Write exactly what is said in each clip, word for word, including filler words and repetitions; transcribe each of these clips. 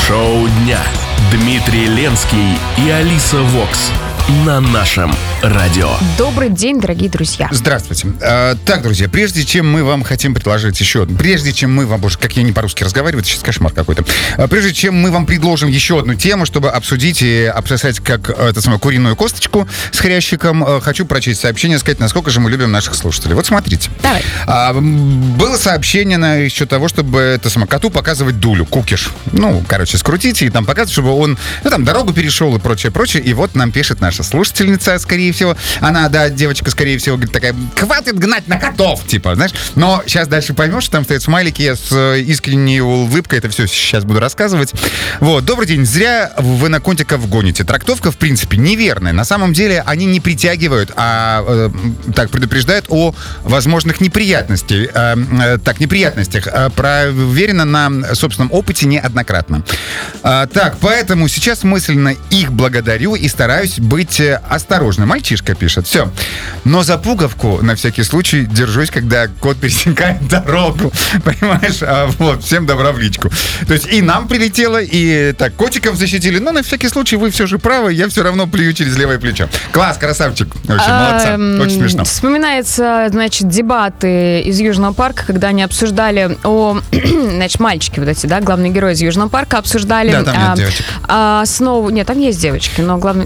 Шоу дня. Дмитрий Ленский и Алиса Вокс на нашем радио. Добрый день, дорогие друзья. Здравствуйте. А, так, друзья, прежде чем мы вам хотим предложить еще... Прежде чем мы вам... Боже, как я не по-русски разговариваю, это сейчас кошмар какой-то. А, прежде чем мы вам предложим еще одну тему, чтобы обсудить и обсосать как это самое, куриную косточку с хрящиком, а, хочу прочесть сообщение, сказать, насколько же мы любим наших слушателей. Вот смотрите. Давай. А, было сообщение на еще того, чтобы это самое, коту показывать дулю, кукиш. Ну, короче, скрутить и там показывать, чтобы он, ну, там, дорогу перешел и прочее, прочее. И вот нам пишет наша слушательница, скорее всего. Она, да, девочка, скорее всего, говорит такая: хватит гнать на котов, типа, знаешь. Но сейчас дальше поймешь, что там стоят смайлики, я с искренней улыбкой это все сейчас буду рассказывать. Вот, добрый день. Зря вы на котиков гоните. Трактовка, в принципе, неверная. На самом деле они не притягивают, а э, так, предупреждают о возможных неприятностях. Э, э, так, неприятностях. Э, проверено на собственном опыте неоднократно. Э, так, поэтому сейчас мысленно их благодарю и стараюсь быть осторожным. Мальчишка пишет. Все. Но за пуговку, на всякий случай, держусь, когда кот пересекает дорогу. Понимаешь? А, вот. Всем добра в личку. То есть и нам прилетело, и так, котиков защитили. Но на всякий случай вы все же правы. Я все равно плюю через левое плечо. Класс, красавчик. Очень молодца. Очень смешно. Вспоминается, значит, дебаты из Южного парка, когда они обсуждали о... Значит, мальчики вот эти, да, главные герои из Южного парка обсуждали... Да, там нет а, девочек. Основу... Нет, там есть девочки, но главное...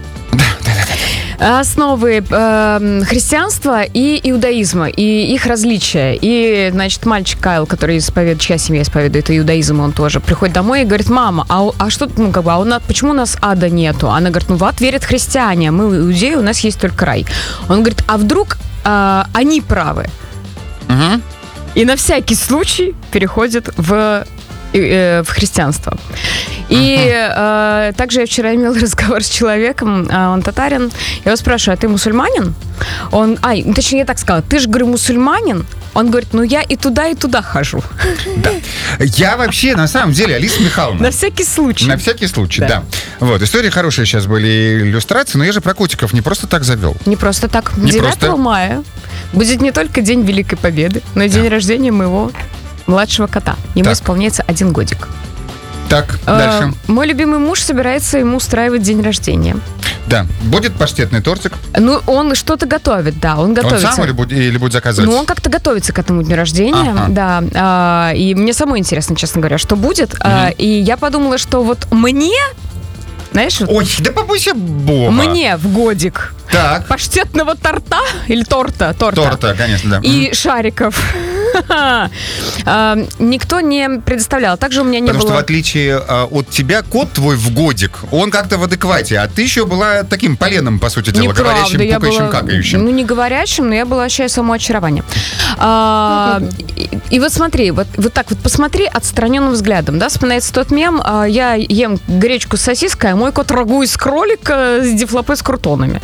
Основы э, христианства и иудаизма, и их различия. И, значит, мальчик Кайл, который исповедует, чья семья исповедует иудаизм, он тоже приходит домой и говорит: мама, а, а что, ну, как бы, а у нас, почему у нас ада нету? Она говорит: ну, в ад верят христиане, мы иудеи, у нас есть только рай. Он говорит: а вдруг э, они правы? Угу. И на всякий случай переходит в... в христианство. И uh-huh. э, также я вчера имела разговор с человеком, э, он татарин. Я его спрашиваю: а ты мусульманин? Он, ай, точнее, я так сказала: ты же, говорю, мусульманин? Он говорит: ну, я и туда, и туда хожу. Да. Я вообще, на самом деле, Алиса Михайловна... На всякий случай. На всякий случай, да. да. Вот, истории хорошие сейчас были, иллюстрации, но я же про котиков не просто так завел. Не просто так. Не девятого просто... мая будет не только День Великой Победы, но и день да. рождения моего младшего кота. Ему так. исполняется один годик. Так, дальше. Э, мой любимый муж собирается ему устраивать день рождения. Да. Будет паштетный тортик? Ну, он что-то готовит, да. Он готовится. Он сам или будет, или будет заказывать? Ну, он как-то готовится к этому дню рождения, ага. да. А, и мне самой интересно, честно говоря, что будет. Угу. А, и я подумала, что вот мне... Знаешь, вот, ой, да побойся Бога. Мне в годик так. паштетного торта или торта, торта, торта, конечно, да. И mm. шариков никто не предоставлял. Также у меня не Потому было... что в отличие от тебя, кот твой в годик, он как-то в адеквате, а ты еще была таким поленом, по сути дела, неправда, говорящим, пукающим, была... какающим. Ну, не говорящим, но я была вообще самоочарование. А, и, и вот смотри, вот, вот так вот посмотри отстраненным взглядом, да, вспоминается тот мем: а, я ем гречку с сосиской, а мой кот рагу из кролика с дифлопе с крутонами.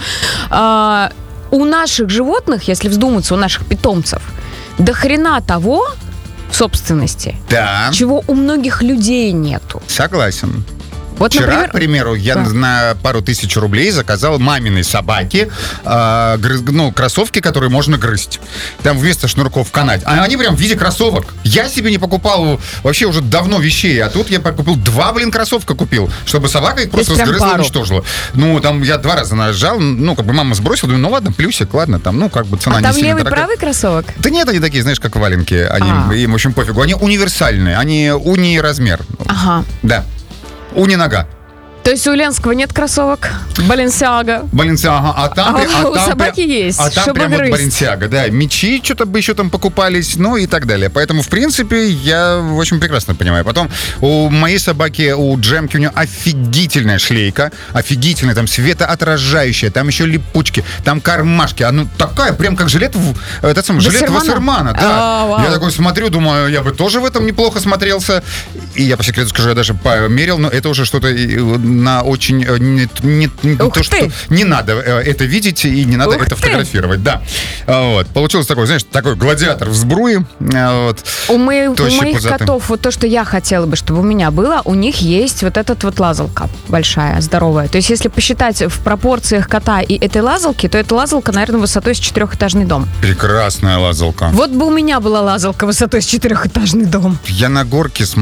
А, у наших животных, если вздуматься, у наших питомцев, до хрена того в собственности, да. чего у многих людей нету. Согласен. Вот, вчера, например, к примеру, я да. на пару тысяч рублей заказал маминой собаке э, грыз, ну, кроссовки, которые можно грызть. Там вместо шнурков канать. А они прям в виде кроссовок. Я себе не покупал вообще уже давно вещей, а тут я купил два, блин, кроссовка купил, чтобы собака их просто сгрызла и уничтожила. Ну, там я два раза нажал, ну, как бы мама сбросила, думаю, ну ладно, плюсик, ладно, там, ну, как бы цена а не там сильно левый, дорогая. правый кроссовок? Да нет, они такие, знаешь, как валенки. Они, а. им, в общем, пофигу. Они универсальные, они уни-размер. Ага. Да. Уни-нога. То есть у Ленского нет кроссовок? Баленсиага. Баленсиага. А там, а, а у там, собаки есть, а там чтобы прям грызть. Вот Баленсиага, да. Мечи что-то бы еще там покупались, ну и так далее. Поэтому, в принципе, я очень прекрасно понимаю. Потом у моей собаки, у Джемки, у нее офигительная шлейка. Офигительная, там светоотражающая, там еще липучки, там кармашки. Она такая, прям как жилет, этот самый, жилет Вассермана. Да. А, я такой смотрю, думаю, я бы тоже в этом неплохо смотрелся. И я по секрету скажу, я даже померил, но это уже что-то на очень... Не, не, не, то, что не надо это видеть и не надо Ух это ты. фотографировать. Да. Вот. Получилось такой, знаешь, такой гладиатор в сбруе. Вот. У, моих, у моих пузатый. котов, вот то, что я хотела бы, чтобы у меня было, у них есть вот этот вот лазалка большая, здоровая. То есть, если посчитать в пропорциях кота и этой лазалки, то эта лазалка, наверное, высотой с четырехэтажный дом. Прекрасная лазалка. Вот бы у меня была лазалка высотой с четырехэтажный дом. Я на горке смотрю с любовью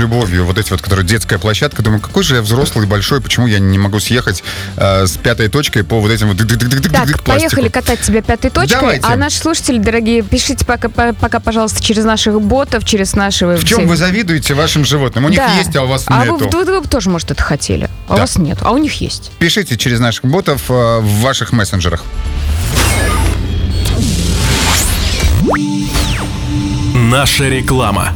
любовью вот эти вот, которые детская площадка. Думаю, какой же я взрослый, большой, почему я не могу съехать э, с пятой точкой по вот этим вот Так, поехали катать тебя пятой точкой. Давайте. А наши слушатели, дорогие, пишите пока, пока, пожалуйста, через наших ботов, через наши... В чем вы завидуете вашим животным? У них Да. есть, а у вас а нету. вы, вы, вы тоже, может, это хотели. А Да. у вас нет, а у них есть. Пишите через наших ботов э, в ваших мессенджерах. Наша реклама.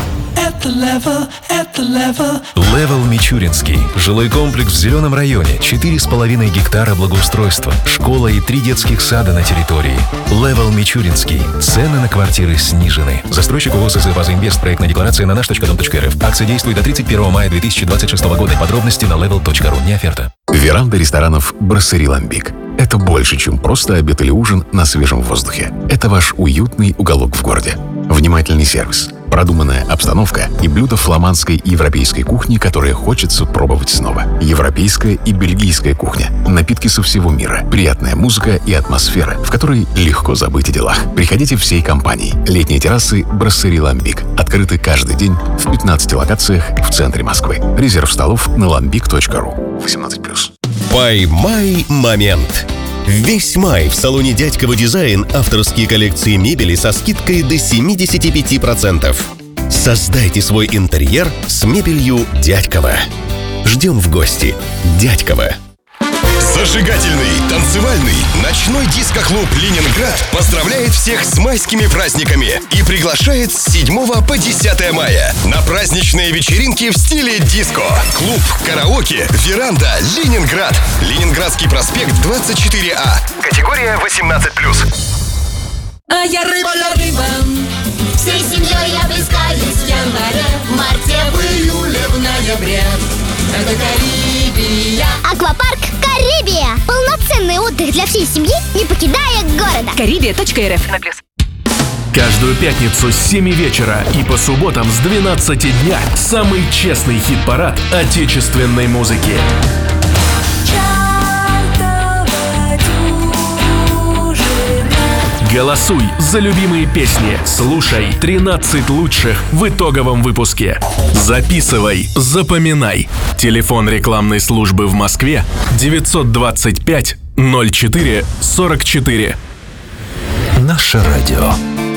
Level Мичуринский. Жилой комплекс в Зеленом районе. четыре с половиной гектара благоустройства. Школа и три детских сада на территории. Level Мичуринский. Цены на квартиры снижены. Застройщик ООО СЗ «База Инвест». Проектная декларация на наш точка дом точка эр эф. Акция действует до тридцать первого мая две тысячи двадцать шестого года. Подробности на level точка ру. Не оферта. Веранда ресторанов «Брасserie Lambic». Это больше, чем просто обед или ужин на свежем воздухе. Это ваш уютный уголок в городе. Внимательный сервис, продуманная обстановка и блюда фламандской и европейской кухни, которые хочется пробовать снова. Европейская и бельгийская кухня, напитки со всего мира, приятная музыка и атмосфера, в которой легко забыть о делах. Приходите всей компанией. Летние террасы «Брасserie Lambic» открыты каждый день в пятнадцати локациях в центре Москвы. Резерв столов на lambic точка ру. восемнадцать плюс. Поймай момент. Весь май в салоне «Дядькова Дизайн» авторские коллекции мебели со скидкой до семьдесят пять процентов. Создайте свой интерьер с мебелью «Дядькова». Ждем в гости. «Дядькова». Зажигательный, танцевальный, ночной диско-клуб «Ленинград» поздравляет всех с майскими праздниками и приглашает с седьмого по десятое мая на праздничные вечеринки в стиле диско. Клуб, караоке, веранда, Ленинград. Ленинградский проспект двадцать четыре А. Категория восемнадцать плюс. А я рыба, я рыба. Всей семьей я плескаюсь в январе, в марте, в июле, в ноябре. Это Карибия. Аквапарк Карибия. Полноценный отдых для всей семьи, не покидая города. Карибия точка эр эф. Каждую пятницу с семи вечера и по субботам с двенадцати дня самый честный хит-парад отечественной музыки. Голосуй за любимые песни. Слушай тринадцать лучших в итоговом выпуске. Записывай, запоминай. Телефон рекламной службы в Москве девятьсот двадцать пять ноль четыре сорок четыре. Наше радио.